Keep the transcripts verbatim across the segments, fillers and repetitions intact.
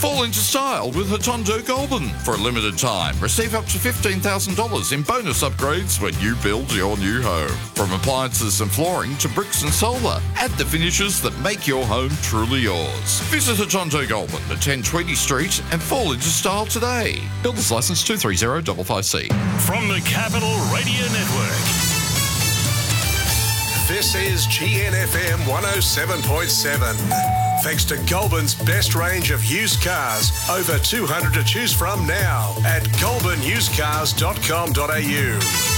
Fall into style with Hotondo Goulburn. For a limited time, receive up to fifteen thousand dollars in bonus upgrades when you build your new home. From appliances and flooring to bricks and solar, add the finishes that make your home truly yours. Visit Hotondo Goulburn at ten Tweedy Street and fall into style today. Builder's licence two three zero five five C. From the Capital Radio Network. This is G N F M one oh seven point seven. Thanks to Goulburn's best range of used cars, over two hundred to choose from now at goulburn used cars dot com dot a u.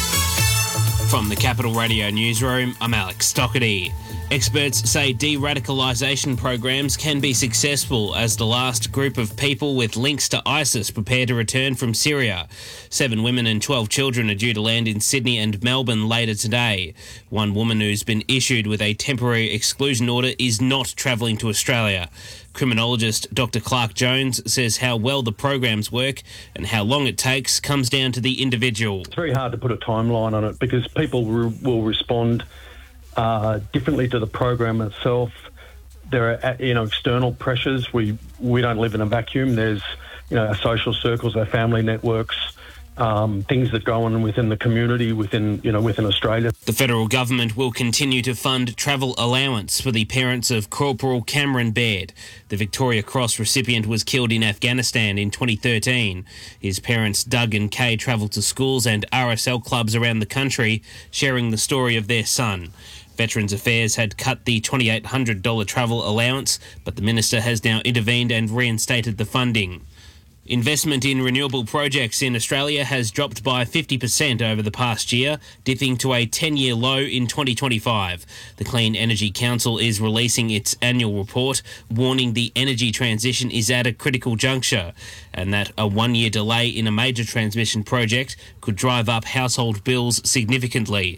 From the Capital Radio Newsroom, I'm Alex Stockerty. Experts say de-radicalisation programs can be successful as the last group of people with links to ISIS prepare to return from Syria. Seven women and twelve children are due to land in Sydney and Melbourne later today. One woman who's been issued with a temporary exclusion order is not travelling to Australia. Criminologist Doctor Clark Jones says how well the programs work and how long it takes comes down to the individual. It's very hard to put a timeline on it because people re- will respond Uh, differently to the program itself. There are, you know, external pressures. We we don't live in a vacuum. There's, you know, our social circles, our family networks, um, things that go on within the community, within, you know, within Australia. The federal government will continue to fund travel allowance for the parents of Corporal Cameron Baird. The Victoria Cross recipient was killed in Afghanistan in twenty thirteen. His parents, Doug and Kay, travelled to schools and R S L clubs around the country, sharing the story of their son. Veterans Affairs had cut the two thousand eight hundred dollars travel allowance, but the Minister has now intervened and reinstated the funding. Investment in renewable projects in Australia has dropped by fifty percent over the past year, dipping to a ten-year low in twenty twenty-five. The Clean Energy Council is releasing its annual report, warning the energy transition is at a critical juncture and that a one-year delay in a major transmission project could drive up household bills significantly.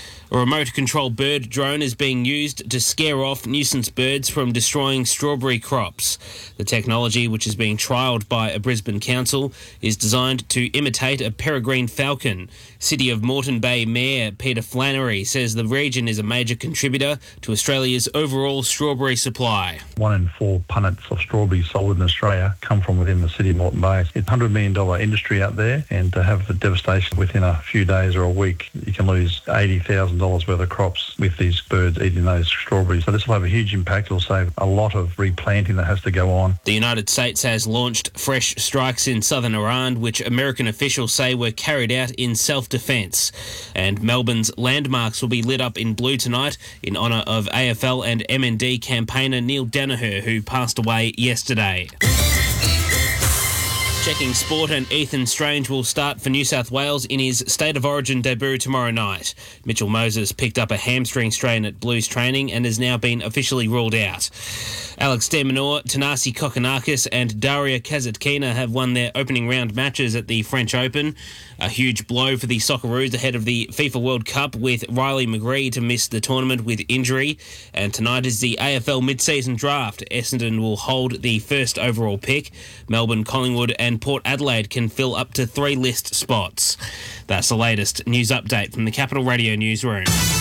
A remote-controlled bird drone is being used to scare off nuisance birds from destroying strawberry crops. The technology, which is being trialled by a Brisbane council, is designed to imitate a peregrine falcon. City of Moreton Bay Mayor Peter Flannery says the region is a major contributor to Australia's overall strawberry supply. One in four punnets of strawberries sold in Australia come from within the City of Moreton Bay. It's a one hundred million dollars industry out there, and to have the devastation within a few days or a week, you can lose eighty thousand dollars worth of crops with these birds eating those strawberries. So this will have a huge impact. It'll save a lot of replanting that has to go on. The United States has launched fresh strikes in southern Iran, which American officials say were carried out in self-defence. And Melbourne's landmarks will be lit up in blue tonight in honour of A F L and M N D campaigner Neil Danaher, who passed away yesterday. Checking sport, and Ethan Strange will start for New South Wales in his State of Origin debut tomorrow night. Mitchell Moses picked up a hamstring strain at Blues training and has now been officially ruled out. Alex de Minaur, Tanasi Kokonakis and Daria Kasatkina have won their opening round matches at the French Open. A huge blow for the Socceroos ahead of the FIFA World Cup, with Riley McGree to miss the tournament with injury. And tonight is the A F L mid-season draft. Essendon will hold the first overall pick. Melbourne, Collingwood and Port Adelaide can fill up to three list spots. That's the latest news update from the Capital Radio Newsroom.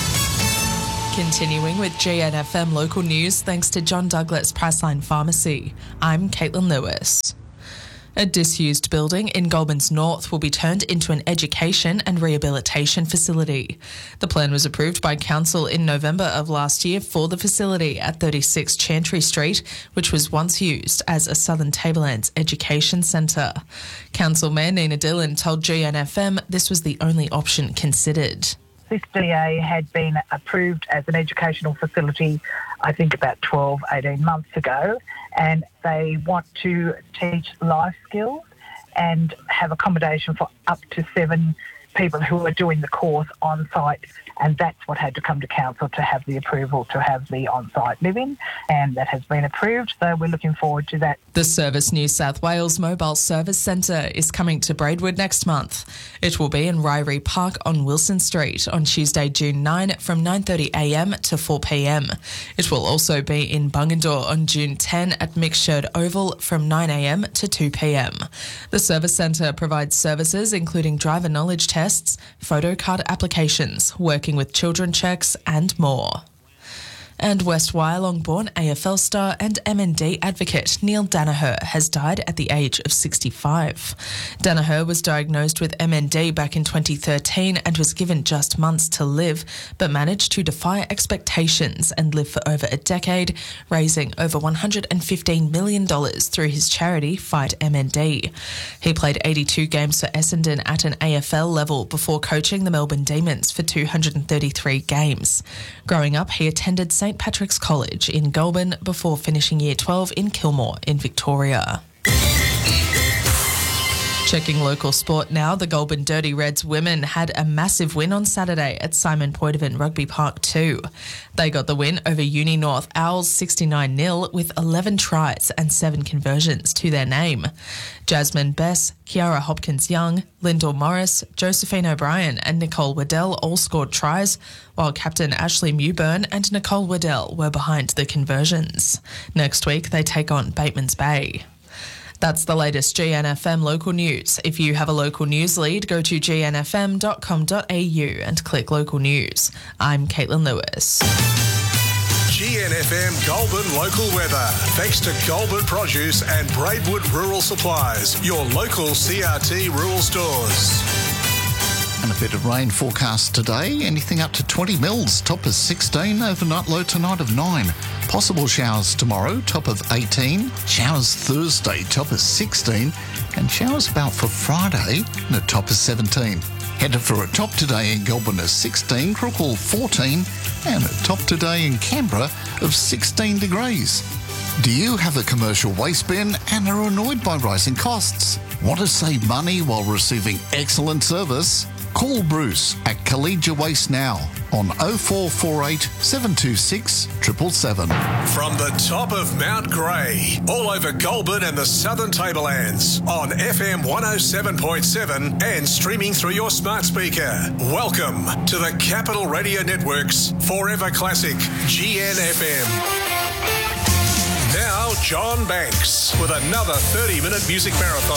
Continuing with G N F M local news, thanks to John Douglas Priceline Pharmacy. I'm Caitlin Lewis. A disused building in Goulburn's North will be turned into an education and rehabilitation facility. The plan was approved by Council in November of last year for the facility at thirty-six Chantry Street, which was once used as a Southern Tablelands Education Centre. Council Mayor Nina Dillon told G N F M this was the only option considered. This D A had been approved as an educational facility, I think about twelve, eighteen months ago, and they want to teach life skills and have accommodation for up to seven people who are doing the course on site, and that's what had to come to council to have the approval to have the on-site living, and that has been approved, so we're looking forward to that. The Service New South Wales Mobile Service Centre is coming to Braidwood next month. It will be in Ryrie Park on Wilson Street on Tuesday, June ninth from nine thirty a m to four p m. It will also be in Bungendore on June tenth at Micksherd Oval from nine a m to two p m. The Service Centre provides services including driver knowledge tests, photo card applications, working with children checks and more. And West Wyalong-born A F L star and M N D advocate Neil Danaher has died at the age of sixty-five. Danaher was diagnosed with M N D back in twenty thirteen and was given just months to live, but managed to defy expectations and live for over a decade, raising over one hundred fifteen million dollars through his charity Fight M N D. He played eighty-two games for Essendon at an A F L level before coaching the Melbourne Demons for two hundred thirty-three games. Growing up, he attended St Patrick's College in Goulburn before finishing Year twelve in Kilmore in Victoria. Checking local sport now, the Goulburn Dirty Reds women had a massive win on Saturday at Simon Poitevin Rugby Park two. They got the win over Uni North Owls sixty-nine nil with eleven tries and seven conversions to their name. Jasmine Bess, Kiara Hopkins-Young, Lyndall Morris, Josephine O'Brien and Nicole Waddell all scored tries, while captain Ashley Mewburn and Nicole Waddell were behind the conversions. Next week, they take on Bateman's Bay. That's the latest G N F M local news. If you have a local news lead, go to g n f m dot com dot a u and click local news. I'm Caitlin Lewis. G N F M Goulburn local weather. Thanks to Goulburn Produce and Braidwood Rural Supplies, your local C R T rural stores. And a bit of rain forecast today, anything up to twenty mils, top of sixteen, overnight low tonight of nine. Possible showers tomorrow, top of eighteen. Showers Thursday, top of sixteen. And showers about for Friday, and a top of seventeen. Headed for a top today in Goulburn of sixteen, Crookhall fourteen, and a top today in Canberra of sixteen degrees. Do you have a commercial waste bin and are annoyed by rising costs? Want to save money while receiving excellent service? Call Bruce at Collegia Waste now on oh four four eight, seven two six, seven seven seven. From the top of Mount Grey, all over Goulburn and the Southern Tablelands, on F M one oh seven point seven and streaming through your smart speaker. Welcome to the Capital Radio Network's Forever Classic G N F M. Now, John Banks with another thirty-minute music marathon.